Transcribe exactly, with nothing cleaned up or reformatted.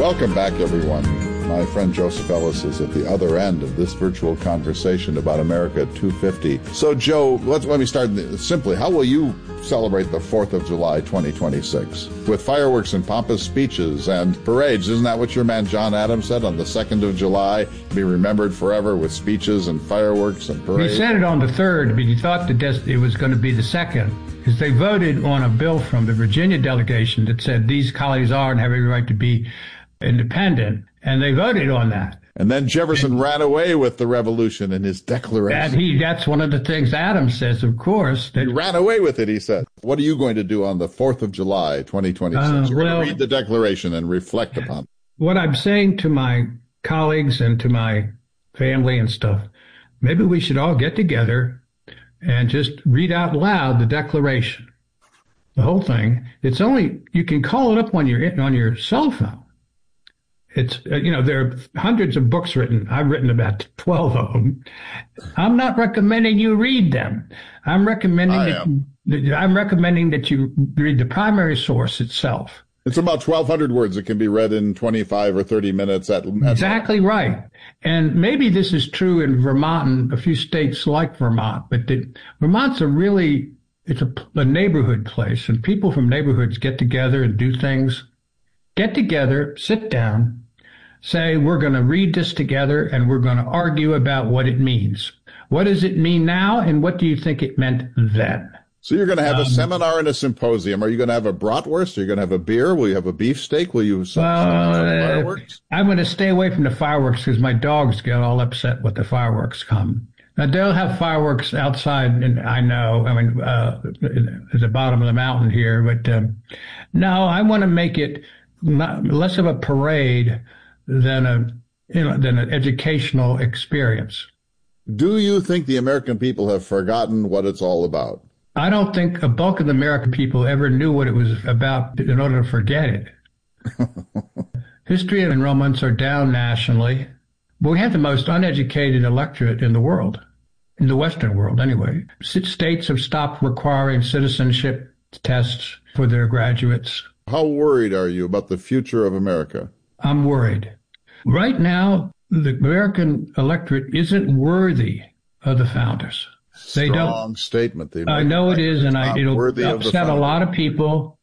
Welcome back, everyone. My friend Joseph Ellis is at the other end of this virtual conversation about America at two fifty. So, Joe, let's, let me start simply. How will you celebrate the fourth of July twenty twenty-six? With fireworks and pompous speeches and parades. Isn't that what your man John Adams said on the second of July? Be remembered forever with speeches and fireworks and parades. He said it on the third, but he thought that it was going to be the second, because they voted on a bill from the Virginia delegation that said these colonies are and have every right to be independent, and they voted on that. And then Jefferson and, ran away with the revolution in his declaration. And he, that's one of the things Adams says, of course. That, he ran away with it, he said. What are you going to do on the fourth of July, twenty twenty-six? Uh, You're well, going to read the declaration and reflect upon it. What I'm saying to my colleagues and to my family and stuff, maybe we should all get together and just read out loud the declaration, the whole thing. It's only, you can call it up on your on your cell phone. It's, uh, you know, there are hundreds of books written. I've written about twelve of them. I'm not recommending you read them. I'm recommending I that you, I'm recommending that you read the primary source itself. It's about twelve hundred words. It can be read in twenty-five or thirty minutes. At, at exactly most. Right. And maybe this is true in Vermont and a few states like Vermont, but the, Vermont's a really, it's a, a neighborhood place, and people from neighborhoods get together and do things. Get together, sit down, say, we're going to read this together and we're going to argue about what it means. What does it mean now, and what do you think it meant then? So you're going to have um, a seminar and a symposium. Are you going to have a bratwurst? Are you going to have a beer? Will you have a beefsteak? Will you have some, uh, some fireworks? I'm going to stay away from the fireworks because my dogs get all upset when the fireworks come. Now, they'll have fireworks outside, and I know, I mean, uh, at the bottom of the mountain here, but um, no, I want to make it not, less of a parade than a, you know, than an educational experience. Do you think the American people have forgotten what it's all about? I don't think a bulk of the American people ever knew what it was about in order to forget it. History enrollments are down nationally, but we have the most uneducated electorate in the world, in the Western world anyway. States have stopped requiring citizenship tests for their graduates. How worried are you about the future of America? I'm worried. Right now, the American electorate isn't worthy of the founders. They Strong don't, statement. The I know it is, and I, it'll upset a lot of people.